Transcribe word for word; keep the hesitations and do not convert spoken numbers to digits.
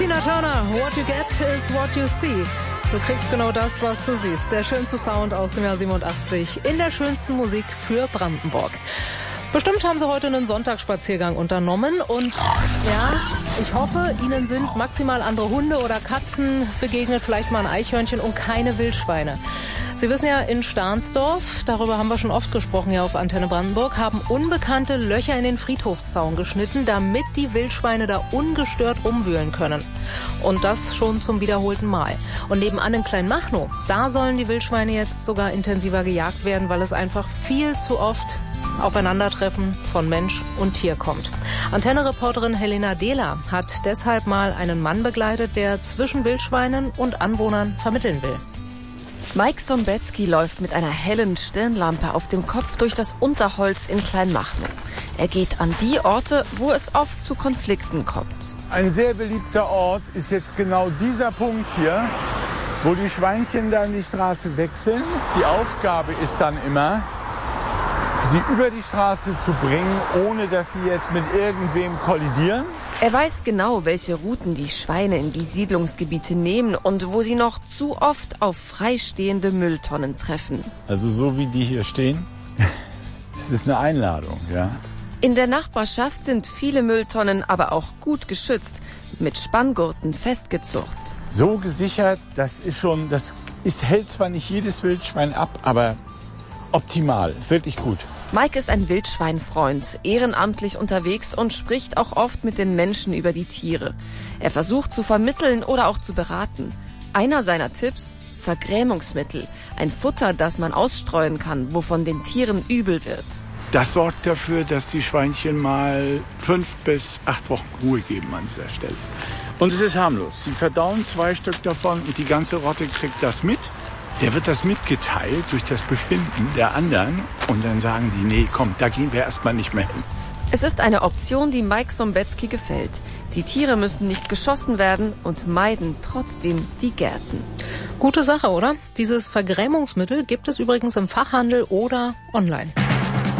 Tina Turner, what you get is what you see. Du kriegst genau das, was du siehst. Der schönste Sound aus dem Jahr siebenundachtzig in der schönsten Musik für Brandenburg. Bestimmt haben Sie heute einen Sonntagsspaziergang unternommen und ja, ich hoffe, Ihnen sind maximal andere Hunde oder Katzen begegnet, vielleicht mal ein Eichhörnchen und keine Wildschweine. Sie wissen ja, in Stahnsdorf, darüber haben wir schon oft gesprochen hier auf Antenne Brandenburg, haben Unbekannte Löcher in den Friedhofszaun geschnitten, damit die Wildschweine da ungestört rumwühlen können. Und das schon zum wiederholten Mal. Und nebenan in Kleinmachnow, da sollen die Wildschweine jetzt sogar intensiver gejagt werden, weil es einfach viel zu oft Aufeinandertreffen von Mensch und Tier kommt. Antenne-Reporterin Helena Dehler hat deshalb mal einen Mann begleitet, der zwischen Wildschweinen und Anwohnern vermitteln will. Mike Sombetzky läuft mit einer hellen Stirnlampe auf dem Kopf durch das Unterholz in Kleinmachnow. Er geht an die Orte, wo es oft zu Konflikten kommt. Ein sehr beliebter Ort ist jetzt genau dieser Punkt hier, wo die Schweinchen dann die Straße wechseln. Die Aufgabe ist dann immer, sie über die Straße zu bringen, ohne dass sie jetzt mit irgendwem kollidieren. Er weiß genau, welche Routen die Schweine in die Siedlungsgebiete nehmen und wo sie noch zu oft auf freistehende Mülltonnen treffen. Also so wie die hier stehen, es ist eine Einladung, ja. In der Nachbarschaft sind viele Mülltonnen aber auch gut geschützt, mit Spanngurten festgezurrt. So gesichert, das ist schon, das ist, hält zwar nicht jedes Wildschwein ab, aber optimal, wirklich gut. Mike ist ein Wildschweinfreund, ehrenamtlich unterwegs und spricht auch oft mit den Menschen über die Tiere. Er versucht zu vermitteln oder auch zu beraten. Einer seiner Tipps: Vergrämungsmittel. Ein Futter, das man ausstreuen kann, wovon den Tieren übel wird. Das sorgt dafür, dass die Schweinchen mal fünf bis acht Wochen Ruhe geben an dieser Stelle. Und es ist harmlos. Sie verdauen zwei Stück davon und die ganze Rotte kriegt das mit. Der wird das mitgeteilt durch das Befinden der anderen und dann sagen die, nee, komm, da gehen wir erstmal nicht mehr hin. Es ist eine Option, die Mike Sombetzky gefällt. Die Tiere müssen nicht geschossen werden und meiden trotzdem die Gärten. Gute Sache, oder? Dieses Vergrämungsmittel gibt es übrigens im Fachhandel oder online.